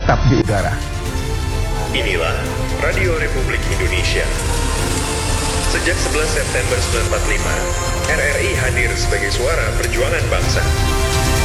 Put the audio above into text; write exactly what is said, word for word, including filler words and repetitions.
tetap di udara. Inilah Radio Republik Indonesia. Sejak sebelas September seribu sembilan ratus empat puluh lima, R R I hadir sebagai suara perjuangan bangsa.